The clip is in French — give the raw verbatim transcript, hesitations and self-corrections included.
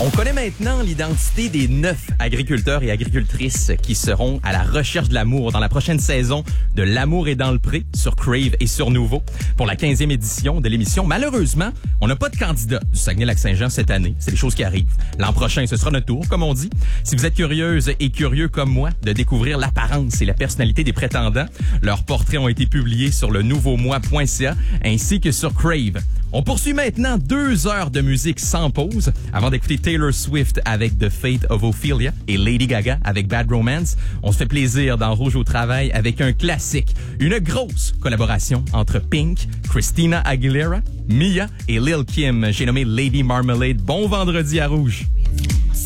On connaît maintenant l'identité des neuf agriculteurs et agricultrices qui seront à la recherche de l'amour dans la prochaine saison de L'amour est dans le pré sur Crave et sur Nouveau pour la quinzième édition de l'émission. Malheureusement, on n'a pas de candidat du Saguenay-Lac-Saint-Jean cette année. C'est des choses qui arrivent. L'an prochain, ce sera notre tour, comme on dit. Si vous êtes curieuse et curieux comme moi de découvrir l'apparence et la personnalité des prétendants, leurs portraits ont été publiés sur le nouveau moi point c a ainsi que sur Crave. On poursuit maintenant deux heures de musique sans pause avant d'écouter Taylor Swift avec The Fate of Ophelia et Lady Gaga avec Bad Romance. On se fait plaisir dans Rouge au travail avec un classique, une grosse collaboration entre Pink, Christina Aguilera, Mia et Lil Kim. J'ai nommé Lady Marmalade. Bon vendredi à Rouge.